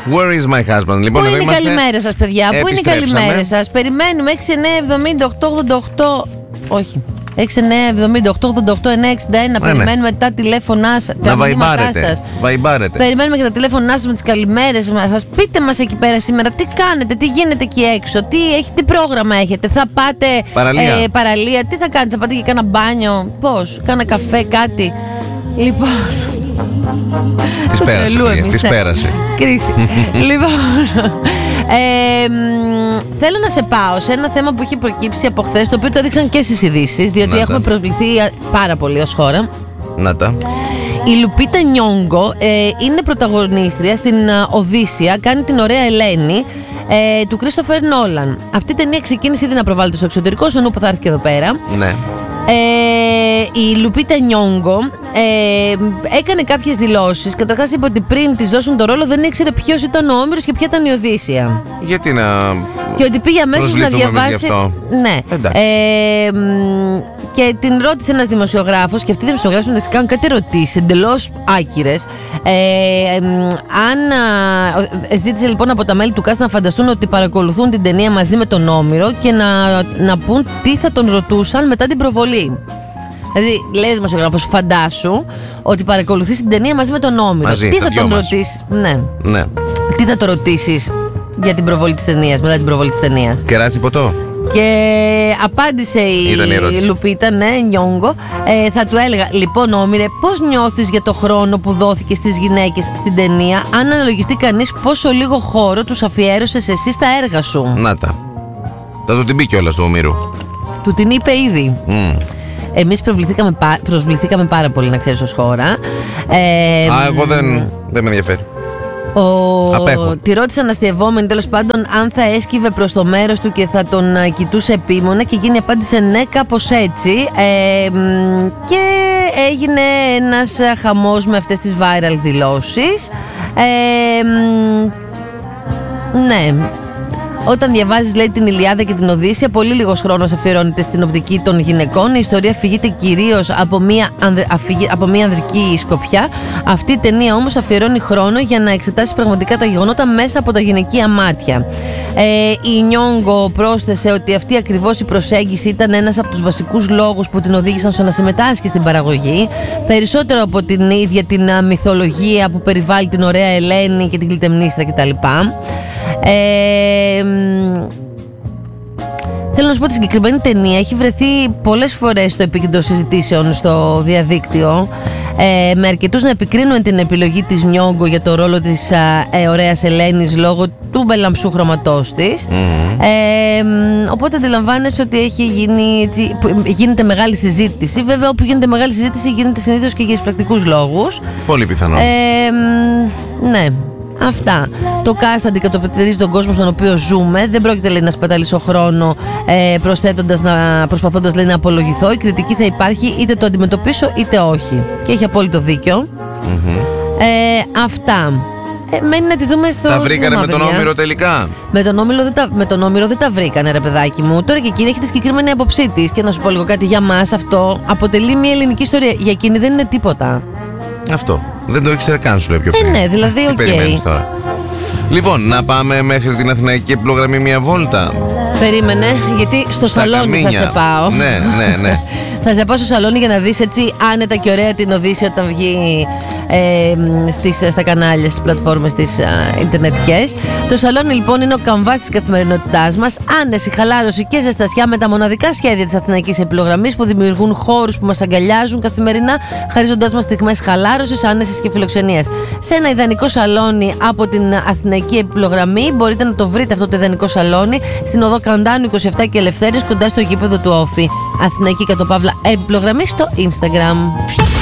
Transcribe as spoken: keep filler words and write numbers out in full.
Where is my husband? Λοιπόν, πού είναι η είμαστε... καλημέρα σας, παιδιά? Πού είναι η καλημέρα σας? Περιμένουμε έξι εννιά εβδομήντα οκτώ ογδόντα οκτώ. Όχι. έξι εννιά εβδομήντα οκτώ ογδόντα οκτώ εννιά εξήντα ένα. Ναι, περιμένουμε ναι. τα τηλέφωνά σας. Να βαϊμπάρετε. Βαϊμπάρετε. Περιμένουμε και τα τηλέφωνά σας με τις καλημέρες μας. Πείτε μας εκεί πέρα σήμερα τι κάνετε, τι γίνεται εκεί έξω, τι, τι πρόγραμμα έχετε. Θα πάτε παραλία. Ε, παραλία, τι θα κάνετε, θα πάτε και κάνα μπάνιο, πώς, κάνα καφέ, κάτι. Λοιπόν. Της πέρασε. Της πέρασε. Κρίση. Λοιπόν. Ε, θέλω να σε πάω σε ένα θέμα που έχει προκύψει από χθες, το οποίο το έδειξαν και στις ειδήσεις, διότι έχουμε προσβληθεί πάρα πολύ ως χώρα. Να τα. Η Λουπίτα Νιόγκο ε, είναι πρωταγωνίστρια στην Οδύσσια, κάνει την ωραία Ελένη ε, του Κρίστοφερ Νόλαν. Αυτή η ταινία ξεκίνησε ήδη να προβάλλεται στο εξωτερικό, στον που θα έρθει και εδώ πέρα. Ναι. Ε, η Λουπίτα Νιόγκο ε, έκανε κάποιες δηλώσεις. Καταρχάς είπε ότι πριν της δώσουν το ρόλο δεν ήξερε ποιος ήταν ο Όμηρος και ποια ήταν η Οδύσσια. Γιατί να. Και ότι πήγε αμέσως να διαβάσει. Ναι. Ε, και την ρώτησε ένας δημοσιογράφος, και αυτοί οι δημοσιογράφοι να κάνουν κάτι ερωτήσεις εντελώς άκυρες. Ε, ε, αν ε, ζήτησε λοιπόν από τα μέλη του cast να φανταστούν ότι παρακολουθούν την ταινία μαζί με τον Όμηρο και να, να πούν τι θα τον ρωτούσαν μετά την προβολή. Δηλαδή, λέει ο δημοσιογράφος, φαντάσου ότι παρακολουθείς την ταινία μαζί με τον Όμηρο. Μαζί, τι θα τον ρωτήσεις, ναι. ναι. Τι θα τον ρωτήσεις για την προβολή της ταινίας, μετά την προβολή της ταινίας. Κεράσι ποτό. Και απάντησε η, η Λουπίτα, ναι, Νιόγκο, ε, θα του έλεγα, λοιπόν Όμηρε, πώς νιώθεις για το χρόνο που δόθηκε στις γυναίκες στην ταινία, αν αναλογιστεί κανείς πόσο λίγο χώρο τους αφιέρωσες εσύ στα έργα σου. Να τα. Θα του την πει κιόλας του Ομήρου. Του την είπε ήδη. Mm. Εμείς προσβληθήκαμε, προσβληθήκαμε πάρα πολύ, να ξέρεις, ως χώρα. Ε, Α, εγώ δεν, δεν με ενδιαφέρει. Ο... Τη ρώτησε αναστιευόμενη τέλος πάντων αν θα έσκυβε προς το μέρος του και θα τον κοιτούσε επίμονα, και εκείνη απάντησε ναι, κάπως έτσι. Ε, και έγινε ένας χαμός με αυτές τις viral δηλώσεις. Ε, ναι. Όταν διαβάζεις, λέει, την Ηλιάδα και την Οδύσσια, πολύ λίγος χρόνος αφιερώνεται στην οπτική των γυναικών. Η ιστορία αφηγείται κυρίως από μια, από μια ανδρική σκοπιά. Αυτή η ταινία όμως αφιερώνει χρόνο για να εξετάσει πραγματικά τα γεγονότα μέσα από τα γυναικεία μάτια. Ε, η Νιόγκο πρόσθεσε ότι αυτή ακριβώς η προσέγγιση ήταν ένας από τους βασικούς λόγους που την οδήγησαν στο να συμμετάσχει στην παραγωγή. Περισσότερο από την ίδια την μυθολογία που περιβάλλει την ωραία Ελένη και την Κλιτεμνίστρα κτλ. Ε, θέλω να σου πω ότι η συγκεκριμένη ταινία έχει βρεθεί πολλές φορές στο επίκεντρο συζητήσεων στο διαδίκτυο, ε, με αρκετούς να επικρίνουν την επιλογή της Νιόγκο για το ρόλο της ε, ωραίας Ελένης λόγω του μπελαμψού χρωματός της. Mm-hmm. ε, οπότε αντιλαμβάνεσαι ότι έχει γίνει, έτσι, γίνεται μεγάλη συζήτηση. Βέβαια, όπου γίνεται μεγάλη συζήτηση γίνεται συνήθως και για πρακτικούς λόγους. Πολύ πιθανό. ε, Ναι. Αυτά. Το cast αντικατοπτρίζει τον κόσμο στον οποίο ζούμε. Δεν πρόκειται, λέει, να σπαταλήσω χρόνο ε, προσθέτοντας να, προσπαθώντας, λέει, να απολογηθώ. Η κριτική θα υπάρχει είτε το αντιμετωπίσω είτε όχι. Και έχει απόλυτο δίκιο. Mm-hmm. ε, Αυτά. ε, Μένει να τη δούμε στο. Τα βρήκανε με τον Όμηρο τελικά? Με τον Όμηρο δεν τα, με τον Όμηρο δεν τα βρήκανε, ρε παιδάκι μου. Τώρα και εκείνη έχει τη συγκεκριμένη άποψή της. Και να σου πω λίγο κάτι, για μας αυτό αποτελεί μια ελληνική ιστορία. Για εκείνη δεν είναι τίποτα. Αυτό. Δεν το ήξερα καν, σου λέω πιο πριν. Ε, ναι, δηλαδή, οκ. Τι περιμένεις τώρα? Λοιπόν, να πάμε μέχρι την Αθηναϊκή Επιλογραμμή μια βόλτα. Περίμενε, γιατί στο Στα σαλόνι καμίνια. Θα σε πάω. Ναι, ναι, ναι. Θα σε πάω στο σαλόνι για να δεις έτσι άνετα και ωραία την Οδύσσια όταν βγει ε, στις, στα κανάλια, στις πλατφόρμες της ιντερνετικές. Το σαλόνι λοιπόν είναι ο καμβάς της καθημερινότητάς μας. Άνεση, χαλάρωση και ζεστασιά με τα μοναδικά σχέδια της Αθηναϊκής Επιλογραμμής που δημιουργούν χώρους που μας αγκαλιάζουν καθημερινά, χαρίζοντάς μας στιγμές χαλάρωσης, άνεσης και φιλοξενίας. Σε ένα ιδανικό σαλόνι από την Αθηναϊκή Επιλογραμμή μπορείτε να το βρείτε αυτό το ιδανικό σαλόνι στην οδό Καντάνου είκοσι επτά και Ελευθέριος, κοντά στο γήπεδο του Όφη. Αθηναϊκή κατ' Παύλα Επιλογραμμή στο Instagram.